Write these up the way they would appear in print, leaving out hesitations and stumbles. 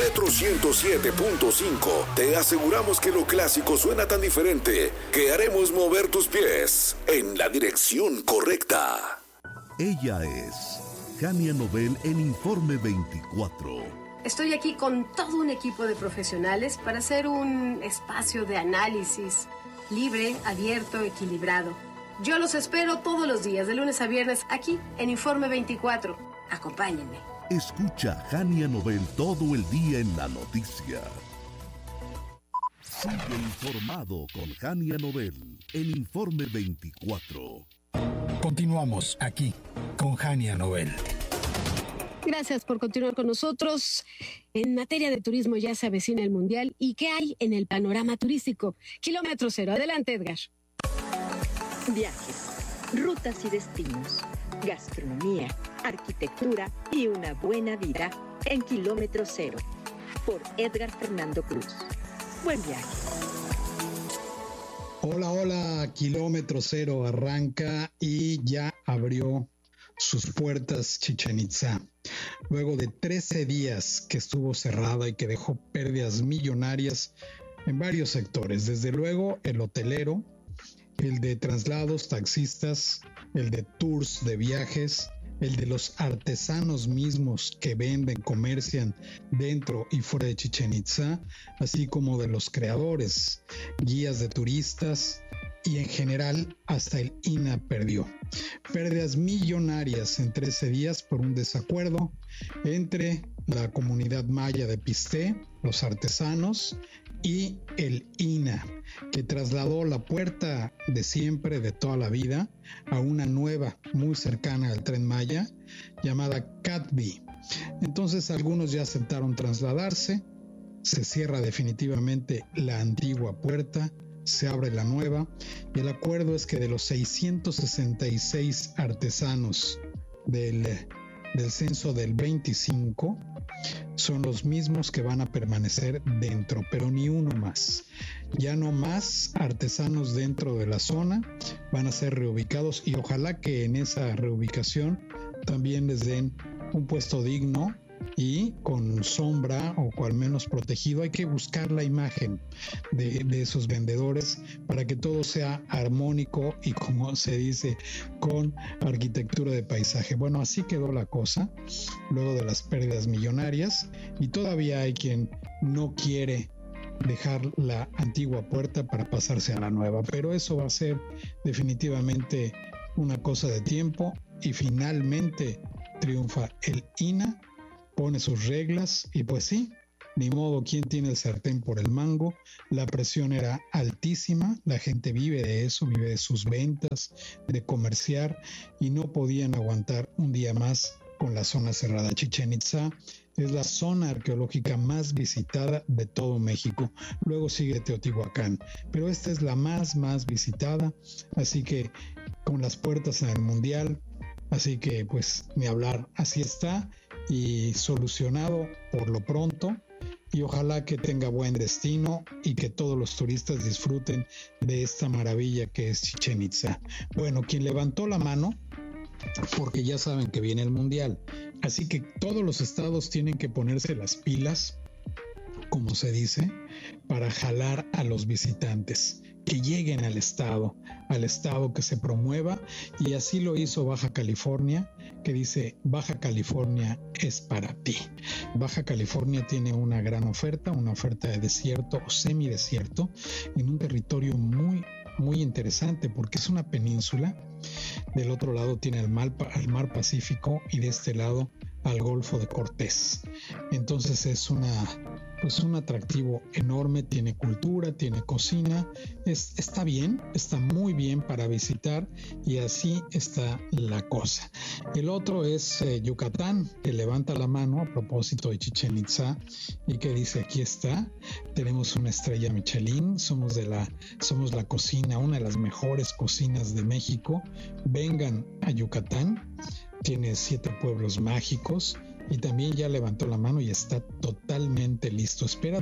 Metro 107.5 te aseguramos que lo clásico suena tan diferente que haremos mover tus pies en la dirección correcta. Ella es Jania Nobel en Informe 24. Estoy aquí con todo un equipo de profesionales para hacer un espacio de análisis libre, abierto, equilibrado. Yo los espero todos los días, de lunes a viernes, aquí en Informe 24. Acompáñenme. Escucha a Jania Nobel todo el día en la noticia. Sigue informado con Jania Nobel en Informe 24. Continuamos aquí con Jania Nobel. Gracias por continuar con nosotros. En materia de turismo ya se avecina el Mundial. ¿Y qué hay en el panorama turístico? Kilómetro cero. Adelante, Edgar. Viajes, rutas y destinos, gastronomía, arquitectura y una buena vida en Kilómetro Cero. Por Edgar Fernando Cruz. Buen viaje. Hola, Kilómetro Cero arranca y ya abrió sus puertas Chichén Itzá. Luego de 13 días que estuvo cerrada y que dejó pérdidas millonarias en varios sectores, desde luego el hotelero, el de traslados, taxistas, el de tours de viajes, el de los artesanos mismos que venden, comercian dentro y fuera de Chichén Itzá, así como de los creadores, guías de turistas y en general hasta el INAH perdió. Pérdidas millonarias en 13 días por un desacuerdo entre la comunidad maya de Pisté, los artesanos y el INAH, que trasladó la puerta de siempre, de toda la vida, a una nueva muy cercana al Tren Maya llamada Catví. Entonces algunos ya aceptaron trasladarse, se cierra definitivamente la antigua puerta, se abre la nueva y el acuerdo es que de los 666 artesanos del censo del 25 son los mismos que van a permanecer dentro, pero ni uno más. Ya no más artesanos dentro de la zona, van a ser reubicados y ojalá que en esa reubicación también les den un puesto digno y con sombra o al menos protegido. Hay que buscar la imagen de esos vendedores para que todo sea armónico y, como se dice, con arquitectura de paisaje. Bueno, así quedó la cosa luego de las pérdidas millonarias y todavía hay quien no quiere dejar la antigua puerta para pasarse a la nueva, pero eso va a ser definitivamente una cosa de tiempo y finalmente triunfa el INAH, pone sus reglas y pues sí, ni modo, ¿quién tiene el sartén por el mango? La presión era altísima, la gente vive de eso, vive de sus ventas, de comerciar y no podían aguantar un día más con la zona cerrada. Chichén Itzá es la zona arqueológica más visitada de todo México. Luego sigue Teotihuacán, pero esta es la más visitada, así que con las puertas en el Mundial, así que pues ni hablar, así está y solucionado por lo pronto y ojalá que tenga buen destino y que todos los turistas disfruten de esta maravilla que es Chichén Itzá. Bueno, quien levantó la mano, porque ya saben que viene el Mundial, así que todos los estados tienen que ponerse las pilas, como se dice, para jalar a los visitantes, que lleguen al estado que se promueva, y así lo hizo Baja California, que dice: Baja California es para ti. Baja California tiene una gran oferta, una oferta de desierto o semidesierto, en un territorio muy interesante, porque es una península. Del otro lado tiene el mar Pacífico y de este lado al Golfo de Cortés. Entonces es un atractivo enorme, tiene cultura, tiene cocina, está bien, está muy bien para visitar y así está la cosa. El otro es Yucatán, que levanta la mano a propósito de Chichén Itzá y que dice: aquí está, tenemos una estrella Michelin, somos la cocina, una de las mejores cocinas de México, vengan a Yucatán, tiene 7 pueblos mágicos. Y también ya levantó la mano y está totalmente listo. Espera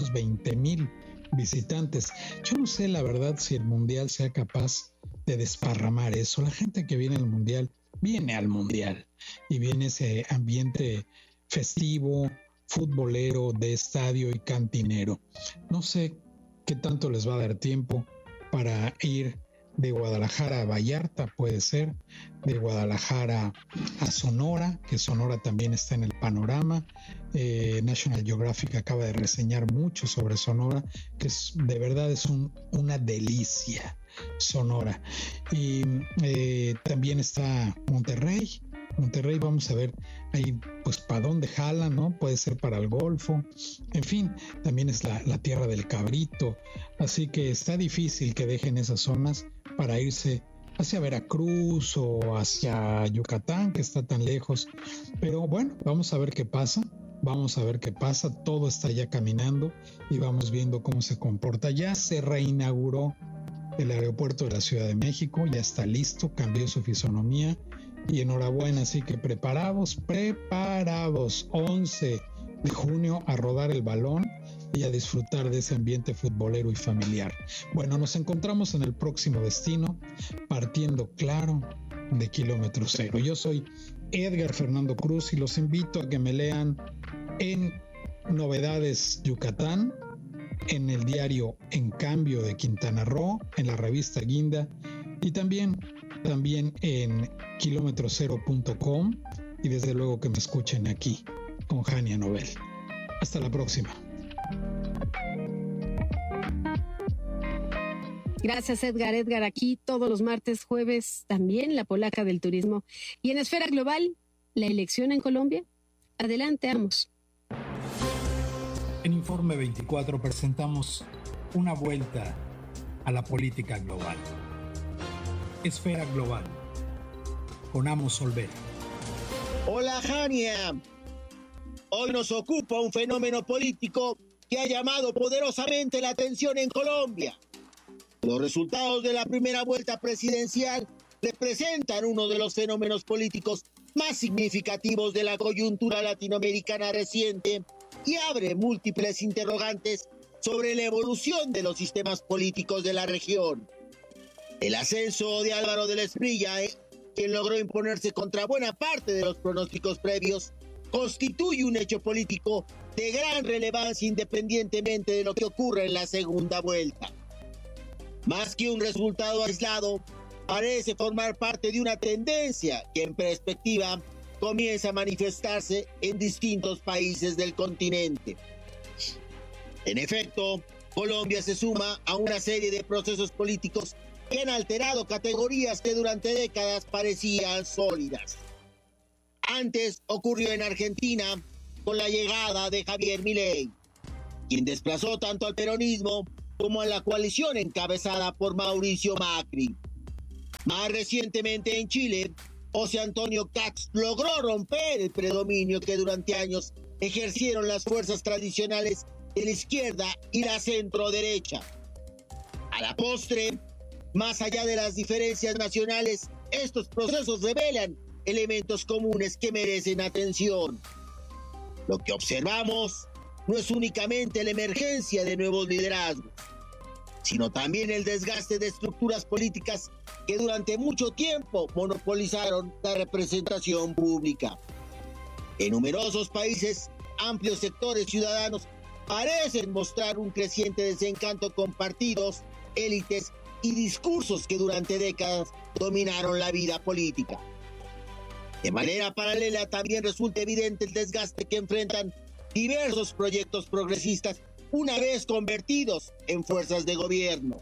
220,000 visitantes. Yo no sé la verdad si el Mundial sea capaz de desparramar eso. La gente que viene al Mundial y viene ese ambiente festivo, futbolero, de estadio y cantinero. No sé qué tanto les va a dar tiempo para ir de Guadalajara a Vallarta, puede ser, de Guadalajara a Sonora, que Sonora también está en el panorama. National Geographic acaba de reseñar mucho sobre Sonora, que de verdad es una delicia Sonora. Y también está Monterrey, vamos a ver ahí pues para dónde jala, ¿no? Puede ser para el Golfo, en fin, también es la tierra del cabrito, así que está difícil que dejen esas zonas para irse hacia Veracruz o hacia Yucatán, que está tan lejos. Pero bueno, vamos a ver qué pasa. Todo está ya caminando y vamos viendo cómo se comporta. Ya se reinauguró el aeropuerto de la Ciudad de México, ya está listo, cambió su fisonomía y enhorabuena, así que preparados, 11 de junio a rodar el balón y a disfrutar de ese ambiente futbolero y familiar. Bueno, nos encontramos en el próximo destino, partiendo claro de kilómetro cero. Yo soy Edgar Fernando Cruz y los invito a que me lean en Novedades Yucatán, en el diario En Cambio de Quintana Roo, en la revista Guinda y también en kilometrocero.com y desde luego que me escuchen aquí con Jania Nobel. Hasta la próxima. Gracias, Edgar. Edgar, aquí todos los martes, jueves, también la polaca del turismo. Y en esfera global, la elección en Colombia. Adelante, Amos. En Informe 24 presentamos una vuelta a la política global. Esfera global, con Amos Olvera. Hola, Jania. Hoy nos ocupa un fenómeno político que ha llamado poderosamente la atención en Colombia. Los resultados de la primera vuelta presidencial representan uno de los fenómenos políticos más significativos de la coyuntura latinoamericana reciente y abre múltiples interrogantes sobre la evolución de los sistemas políticos de la región. El ascenso de Álvaro de la Espriella, quien logró imponerse contra buena parte de los pronósticos previos, constituye un hecho político de gran relevancia independientemente de lo que ocurra en la segunda vuelta. Más que un resultado aislado, parece formar parte de una tendencia que en perspectiva comienza a manifestarse en distintos países del continente. En efecto, Colombia se suma a una serie de procesos políticos que han alterado categorías que durante décadas parecían sólidas. Antes ocurrió en Argentina con la llegada de Javier Milei, quien desplazó tanto al peronismo como a la coalición encabezada por Mauricio Macri. Más recientemente en Chile, José Antonio Kast logró romper el predominio que durante años ejercieron las fuerzas tradicionales de la izquierda y la centro-derecha. A la postre, más allá de las diferencias nacionales, estos procesos revelan elementos comunes que merecen atención. Lo que observamos no es únicamente la emergencia de nuevos liderazgos, sino también el desgaste de estructuras políticas que durante mucho tiempo monopolizaron la representación pública. En numerosos países, amplios sectores ciudadanos parecen mostrar un creciente desencanto con partidos, élites y discursos que durante décadas dominaron la vida política. De manera paralela, también resulta evidente el desgaste que enfrentan diversos proyectos progresistas una vez convertidos en fuerzas de gobierno.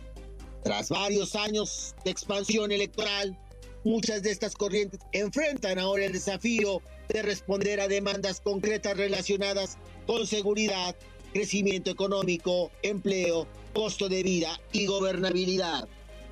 Tras varios años de expansión electoral, muchas de estas corrientes enfrentan ahora el desafío de responder a demandas concretas relacionadas con seguridad, crecimiento económico, empleo, costo de vida y gobernabilidad.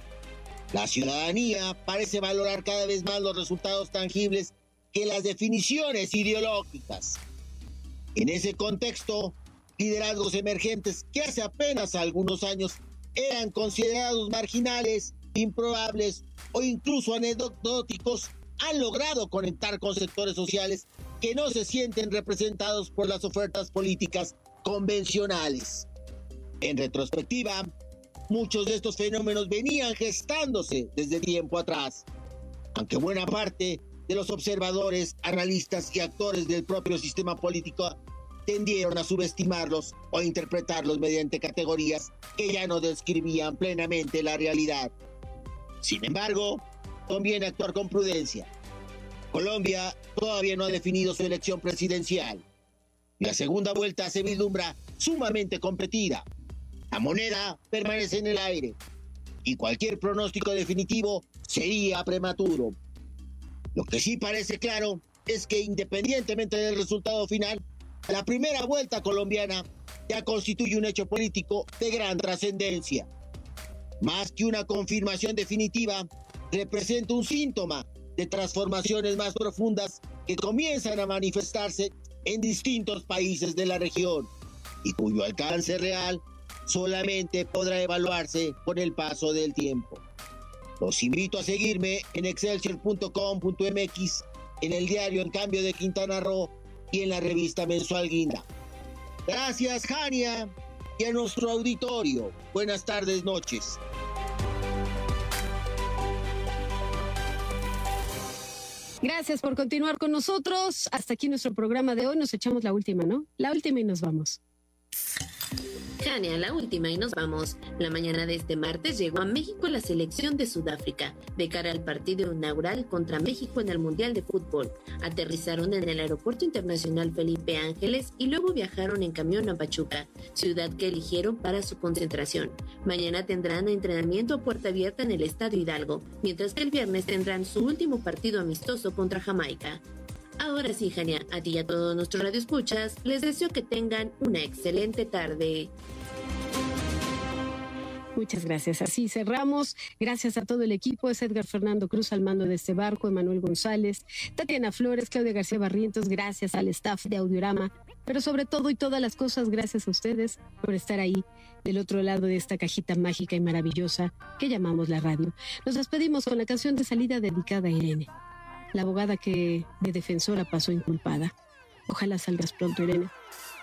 La ciudadanía parece valorar cada vez más los resultados tangibles que las definiciones ideológicas. En ese contexto, liderazgos emergentes que hace apenas algunos años eran considerados marginales, improbables o incluso anecdóticos, han logrado conectar con sectores sociales que no se sienten representados por las ofertas políticas convencionales. En retrospectiva, muchos de estos fenómenos venían gestándose desde tiempo atrás, aunque buena parte de los observadores, analistas y actores del propio sistema político tendieron a subestimarlos o interpretarlos mediante categorías que ya no describían plenamente la realidad. Sin embargo, conviene actuar con prudencia. Colombia todavía no ha definido su elección presidencial. La segunda vuelta se vislumbra sumamente competida. La moneda permanece en el aire y cualquier pronóstico definitivo sería prematuro. Lo que sí parece claro es que independientemente del resultado final, la primera vuelta colombiana ya constituye un hecho político de gran trascendencia. Más que una confirmación definitiva, representa un síntoma de transformaciones más profundas que comienzan a manifestarse en distintos países de la región y cuyo alcance real solamente podrá evaluarse con el paso del tiempo. Los invito a seguirme en excelsior.com.mx, en el diario En Cambio de Quintana Roo y en la revista mensual Guinda. Gracias, Jania, y a nuestro auditorio. Buenas tardes, noches. Gracias por continuar con nosotros. Hasta aquí nuestro programa de hoy. Nos echamos la última, ¿no? La última y nos vamos. Jania, la última y nos vamos. La mañana de este martes llegó a México la selección de Sudáfrica de cara al partido inaugural contra México en el Mundial de Fútbol. Aterrizaron en el Aeropuerto Internacional Felipe Ángeles y luego viajaron en camión a Pachuca, ciudad que eligieron para su concentración. Mañana tendrán entrenamiento a puerta abierta en el Estadio Hidalgo, mientras que el viernes tendrán su último partido amistoso contra Jamaica. Ahora sí, Jania, a ti y a todos nuestros radioescuchas, les deseo que tengan una excelente tarde. Muchas gracias. Así cerramos. Gracias a todo el equipo. Es Edgar Fernando Cruz al mando de este barco, Emanuel González, Tatiana Flores, Claudia García Barrientos. Gracias al staff de Audiorama. Pero sobre todo y todas las cosas, gracias a ustedes por estar ahí del otro lado de esta cajita mágica y maravillosa que llamamos la radio. Nos despedimos con la canción de salida dedicada a Irene, la abogada que de defensora pasó inculpada. Ojalá salgas pronto, Irene.